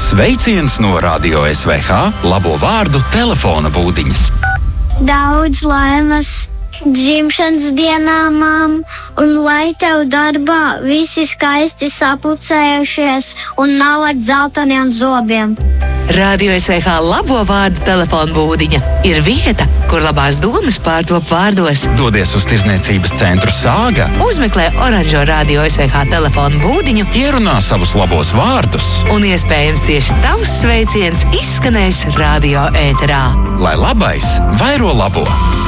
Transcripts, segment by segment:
Sveiciens no Radio SVH labo vārdu telefona būdiņas. Daudz laimes dzimšanas dienā, mam, un lai tev darbā visi skaisti sapucējušies un nav ar dzelteniem zobiem. Radio SVH labo vārdu telefona būdiņa ir vieta, kur labās domas pārtop vārdos. Dodies uz tirdzniecības centru Sāga, Uzmeklē oranžo Radio SVH telefona būdiņu, ierunā savus labos vārdus, un iespējams tieši tavs sveiciens izskanēs radio ēterā. lai labais vairo labo.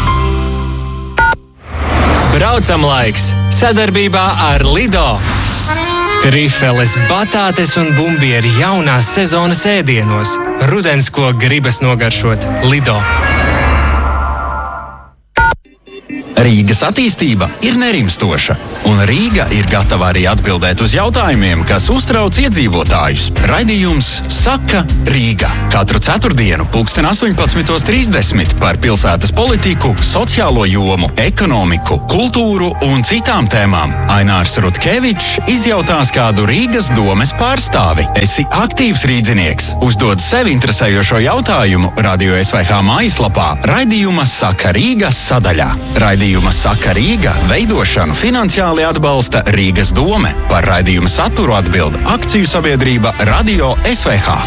Braucam laiks sadarbībā ar Lido. Trifeles, batātes un bumbieri jaunās sezonas ēdienos. Rudens, ko gribas nogaršot. Lido. Rīgas attīstība ir nerimstoša, un Rīga ir gatava arī atbildēt uz jautājumiem, kas uztrauc iedzīvotājus. Raidījums Saka Rīga. Katru ceturtdienu 18:30 par pilsētas politiku, sociālo jomu, ekonomiku, kultūru un citām tēmām. Ainārs Rutkevičs izjautās kādu Rīgas domes pārstāvi. Esi aktīvs rīdzinieks. Uzdod sev interesējošo jautājumu Radio SVH mājaslapā raidījuma Saka Rīga sadaļā. Raidījuma Saka Rīga veidošanu finansiāli atbalsta Rīgas dome. Par raidījuma saturu atbild akciju sabiedrība Radio SVH.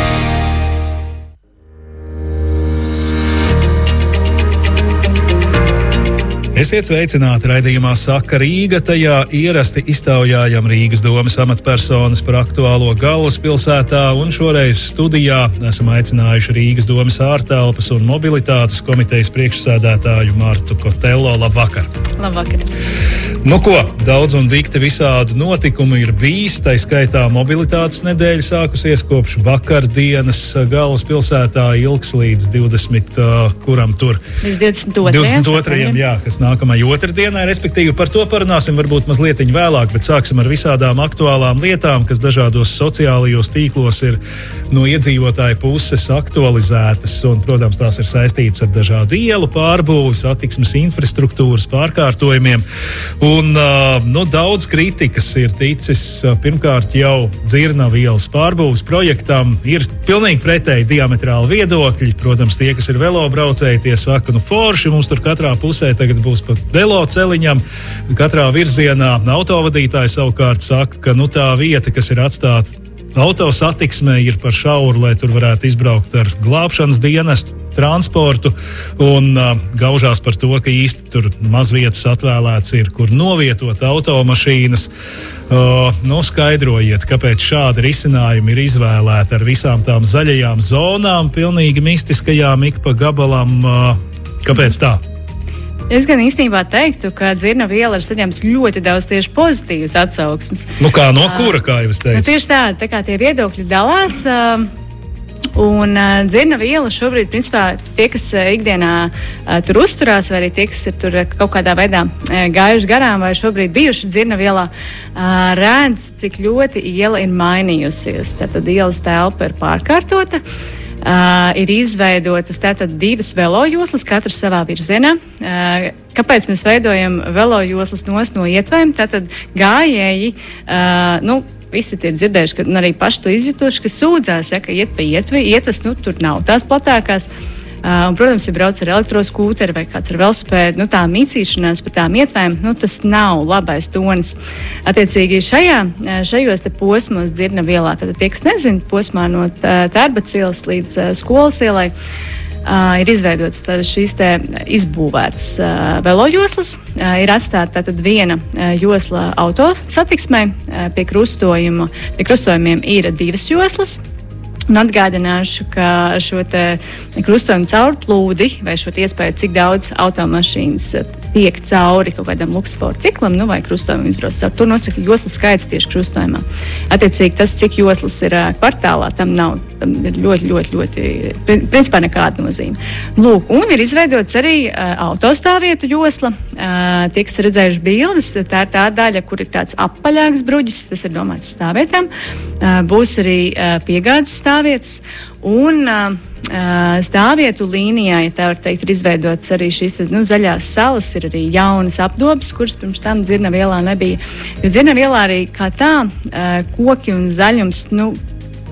Esiet sveicināti raidījumā Saka Rīga. Tajā ierasti iztaujājam Rīgas domes amatpersonas par aktuālo galvaspilsētā, un šoreiz studijā esam aicinājuši Rīgas domes ārtelpas un mobilitātes komitejas priekšsēdētāju Martu Kotello. Labvakar! Labvakar! Nu ko, daudz un dikti visādu notikumu ir bijis, tai skaitā mobilitātes nedēļa sākusies kopš vakardienas galvaspilsētā, ilgs līdz 20. kuram tur? Līdz 22. Jā, kas nākamai otrdienai, respektīvi par to parunāsim varbūt mazliet vēlāk, bet sāksim ar visādām aktuālām lietām, kas dažādos sociālajos tīklos ir no iedzīvotāju puses aktualizētas, un, protams, tās ir saistītas ar dažādu ielu pārbūvi, satiksmes infrastruktūras pārkārtojumiem, un daudz kritikas ir ticis pirmkārt jau Dzirnavu ielas pārbūves projektam, ir pilnīgi pretēji diametrāli viedokļi, protams, tie, kas ir velobraucēji, tie saka, forši, mums tur katrā pusē tagad būs pat velo celiņam, katrā virzienā. Autovadītāji savukārt saka, ka tā vieta, kas ir atstāta autosatiksmē, ir par šauru, lai tur varētu izbraukt ar glābšanas dienestu, transportu, un gaužās par to, ka īsti tur maz vietas atvēlēts ir, kur novietot automašīnas. Skaidrojiet, kāpēc šādi risinājumi ir izvēlēti ar visām tām zaļajām zonām, pilnīgi mistiskajām ik pa gabalam. Kāpēc tā? Es gan īstenībā teiktu, ka Dzirnavu iela ir saņēmusi ļoti daudz tieši pozitīvas atsauksmes. Kā no kura, kā jau es teicu? Tieši tā kā tie viedokļi dalās. Un Dzirnavu iela šobrīd, principā, tie, kas ikdienā tur uzturās, vai arī tie, kas ir tur kaut kādā veidā gājuši garām vai šobrīd bijuši Dzirnavu ielā, redz, cik ļoti iela ir mainījusies. Tātad ielas telpa ir pārkārtota. Ir izveidotas tātad 2 velojoslas, katrs savā virzienā. Kāpēc mēs veidojam velojoslas no ietvēm? Tātad gājēji, visi ir dzirdējuši, un arī paši to izjutuši, ka sūdzās, ka iet pa ietves, tur nav tās platākās. Un, protams, ja brauc ar elektroskūteri vai kāds ar velosipēdu, tā mīcīšanās pa tām ietvēm, tas nav labais tonis. Attiecīgi šajos te posmos Dzirnavu ielā, tad tie, kas nezina, posmā no Tērbats ielas līdz Skolas ielai, ir izveidotas šīs te izbūvētas velojoslas. Ir atstāta tātad viena josla autosatiksmē, pie krustojumiem ir 2 joslas. Un atgādināšu, ka šo krustojumu caurplūdi vai šo iespēju, cik daudz automašīnas tiek cauri kaut kādam luksusforu ciklam, vai krustojumam izbrauc cauri, tur nosaka joslu skaits tieši krustojumā. Attiecīgi tas, cik joslas ir kvartālā, tam ir ļoti, principā nekāda nozīme. Lūk, un ir izveidots arī autostāvvietu josla. Tie, kas ir redzējuši bildes, tā ir tā daļa, kur ir tāds apaļāks bruģis, tas ir domāts stāvvietām. Būs arī piegādes stāvvietas, un stāvvietu līnijā, ja tā var teikt, ir izveidots arī šīs zaļās salas, ir arī jaunas apdobes, kuras pirms tam Dzirnavu ielā nebija. Jo Dzirnavu ielā arī kā tā koki un zaļums,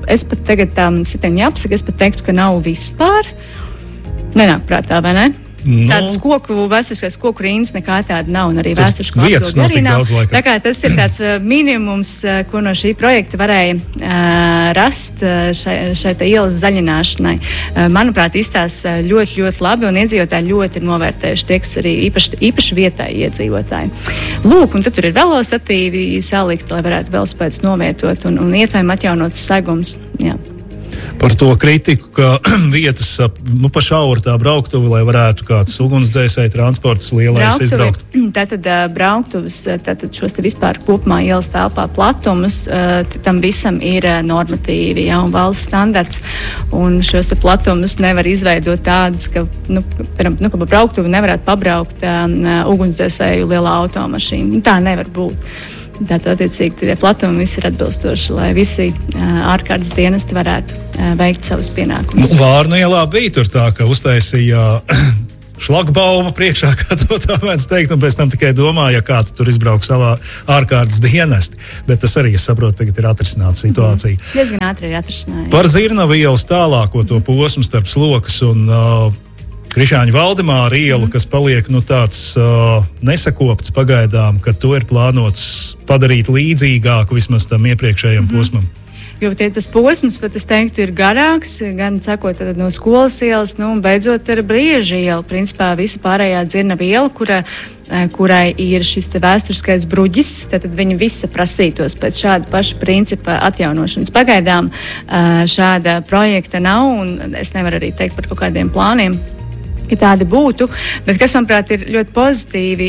es pat tagad sitieni jāpasaka, es pat teiktu, ka nav vispār. Nenāk prātā, vai ne? Tāds vēsturiskais koku rindas nekā tāda nav, un arī vēsturisko vietas nav tik daudz laikam. Tā kā tas ir tāds minimums, ko no šī projekta varēja rast šai ielas zaļināšanai. Manuprāt, izstās ļoti, ļoti labi, un iedzīvotāji ļoti ir novērtējuši, tie, kas arī īpaši vietēji iedzīvotāji. Lūk, un tad tur ir velostatīvi salikt, lai varētu velospēdus novietot un ietvaim atjaunotas segums. Jā. Par to kritiku, ka vietas pa šauru tā brauktuvi, lai varētu kāds ugunsdzēsēji transports lielais izbraukt. Tātad brauktuvis, tātad šos te vispār kopumā ielas telpā platumus, tam visam ir normatīvi, un valsts standarts, un šos te platumus nevar izveidot tādus, ka, ka pa brauktuvi nevarētu pabraukt ugunsdzēsēju lielā automašīna. Tā nevar būt. Tātad, attiecīgi, tie platumi visi ir atbilstoši, lai visi ārkārtas dienesti varētu veikt savus pienākumus. Vārnu ielā bija tur tā, ka uztaisīja šlagbauma priekšā, kā to tā mēdz teikt, un pēc tam tikai domāja, kā tu tur izbrauks savā ārkārtas dienesti. Bet tas arī, es saprotu, tagad ir atrisināta situācija. Diezgan ātri ir atrisināta. Par Zirnavu ielas tālāko to posmu starp Slokas un Krišāņu Valdemāra ielu, kas paliek tāds nesakopts pagaidām, ka to ir plānots padarīt līdzīgāku vismaz tam iepriekšējam posmam. Jo tas posms, pat es teiktu, ir garāks, gan sakot no skolas ielas, un beidzot ar Brieža ielu. Principā visa pārējā Dzirnava iela, kurai ir šis vēsturiskais bruģis, tad viņa visa prasītos pēc šāda paša principa atjaunošanas. Pagaidām šāda projekta nav, un es nevaru arī teikt par kaut kādiem plāniem, ka tādi būtu, bet kas, manuprāt, ir ļoti pozitīvi,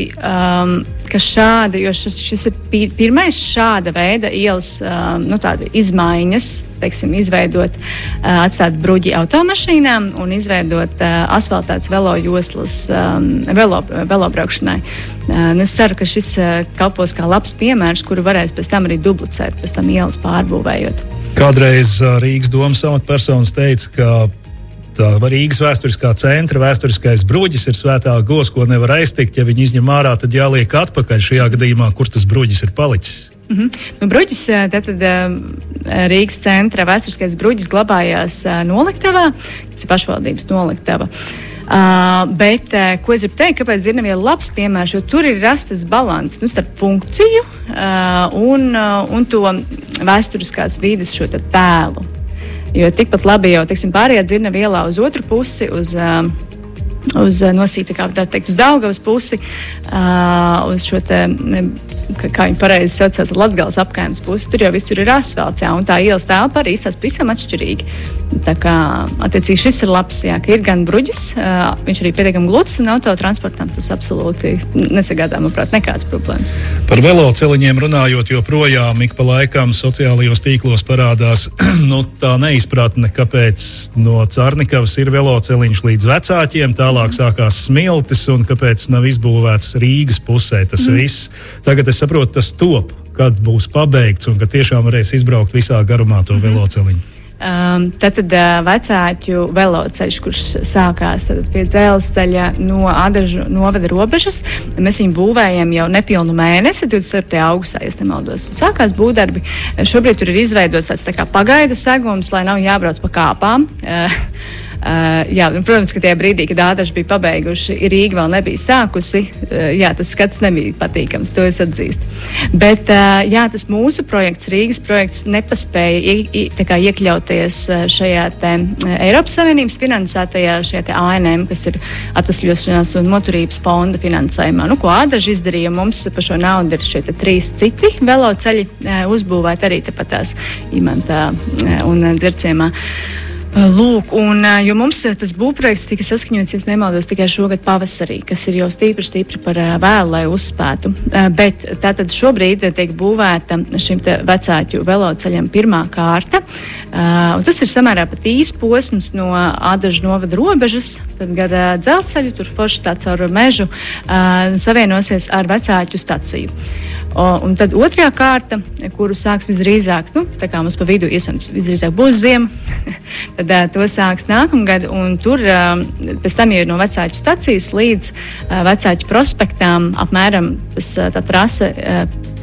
ka šāda, jo šis ir pirmais šāda veida ielas tāda izmaiņas, teiksim, izveidot, atstāt bruģi automašīnām un izveidot asfaltētas velojoslas velobraukšanai. Es ceru, ka šis kalpos kā labs piemērs, kuru varēs pēc tam arī duplicēt, pēc tam ielas pārbūvējot. Kādreiz Rīgas domas amatpersonas teica, ka Rīgas vēsturiskā centra vēsturiskais bruģis ir svētā gos, ko nevar aiztikt. Ja viņi izņem ārā, tad jāliek atpakaļ šajā gadījumā, kur tas bruģis ir palicis. Bruģis, tātad Rīgas centra vēsturiskais bruģis glabājās noliktavā, kas ir pašvaldības noliktava. Bet, ko es gribu teikt, kāpēc Dzirnava iela labs piemērs, jo tur ir rastas balans starp funkciju un to vēsturiskās vides šo tēlu. Jo tikpat labi jau, teiksim, pārējā Dzirnava ielā uz otru pusi, uz nosīta, kā tā teikt, uz Daugavas pusi, uz šo te, kā viņi pareizi saucās, Latgales apkaimes pusi, tur jau visur ir asfalts, un tā ielas telpa arī izstās pavisam atšķirīgi. Tā kā, attiecīgi, šis ir labs, ka ir gan bruģis, viņš arī pietiekami gluds, un autotransportam tas absolūti nesagādā, manuprāt, nekāds problēmas. Par veloceliņiem runājot, joprojām ik pa laikam sociālajos tīklos parādās tā neizpratne, kāpēc no Carnikavas ir veloceliņš līdz Vecāķiem, tālāk sākās Smiltis, un kāpēc nav izbūvēts Rīgas pusē tas viss. Tagad es saprotu, tas top, kad būs pabeigts un ka tiešām varēs izbraukt visā garumā to veloceliņu. Tad Vecāķu veloceļš, kurš sākās pie dzelzceļa no Adažu novada robežas, mēs viņu būvējam jau nepilnu mēnesi, 24. augustā, ja nemaldos. Sākās būvdarbi. Šobrīd tur ir izveidots tāds tā kā pagaidu segums, lai nav jābrauc pa kāpām. Protams, ka tajā brīdī, kad Ādaži bija pabeiguši, Rīga vēl nebija sākusi. Tas skats nebija patīkams, to es atzīstu. Bet tas mūsu projekts, Rīgas projekts, nepaspēja iekļauties šajā Eiropas Savienības finansētajā ANM, kas ir atvesļošanās un noturības fonda finansējumā. Ko Ādaži izdarīja, mums par šo naudu ir šie 3 citi veloceļi uzbūvēti arī tepatās Imantā un Dzirciemā. Lūk, jo mums tas būvprojekts tika saskaņots, ja nemaldos, tikai šogad pavasarī, kas ir jau stipri par vēlu, lai uzspētu. Bet tātad šobrīd tiek būvēta šim Vecāķu veloceļam pirmā kārta. Un tas ir samērā pat īs posms no Ādažu novada robežas, tad gar dzelzceļu, tur forši tā caur mežu, savienosies ar Vecāķu staciju. Un tad otrajā kārta, kuru sāks visdrīzāk, tā kā mums pa vidu iespējams visdrīzāk būs ziema, tad to sāks nākamgad, un tur pēc tam jau ir no Vecāķu stacijas līdz Vecāķu prospektām apmēram tā trase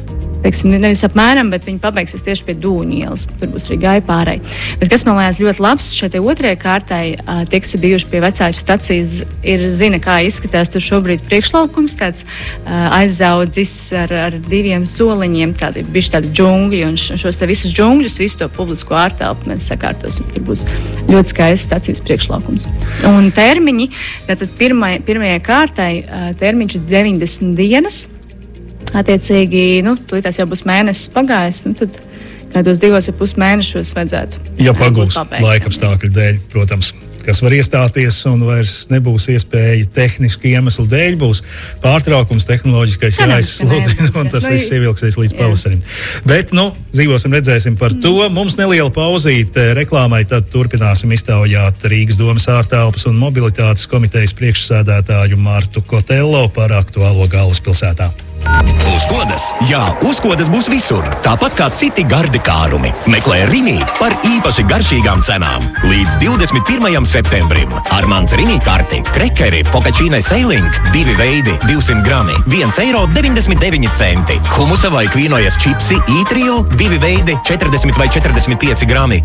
teiksim, nevis apmēram, bet viņi pabeigsies tieši pie Dūņu ielas. Tur būs arī gāja pārēj. Bet kas man liekas ļoti labs šai otrajai kārtai, tie, kas ir bijuši pie vecāku stacijas, zina, kā izskatās tur šobrīd priekšlaukums, tāds aizzaudzis ar 2 soliņiem, tādi bišķi tādi džungļi, un šos te visus džungļus, visu to publisko ārtelpu mēs sakārtosim. Tur būs ļoti skaists stacijas priekšlaukums. Un termiņi, tātad pirmajai kārtai termiņš ir 90 dienas. Attiecīgi, tūlītās jau būs mēnesis pagājis, tad kādos 2,5 mēnešos vajadzētu. Ja pagūs laikapstākļu dēļ, protams, kas var iestāties un vairs nebūs iespēja tehnisku iemeslu dēļ, būs pārtraukums, tehnoloģiskais jāizsludina, un tas viss ievilksies līdz pavasarim. Bet, dzīvosim, redzēsim par to. Mums neliela pauzīte reklāmai, tad turpināsim iztaujāt Rīgas domas ārtelpas un mobilitātes komitejas priekšsēdētāju Martu Kotello par aktuālo galvaspilsētā. Uzkodas? Jā, uzkodas būs visur. Tāpat kā citi gardi kārumi. Meklē Rimi par īpaši garšīgām cenām. Līdz 21. septembrim. Armands Rimi karti, krekeri, focaccia sailing, 2 veidi, 200 grami, 1,99 €. Humusa vai kvīnojas čipsi, e-trill, 2 veidi, 40 vai 45 grami.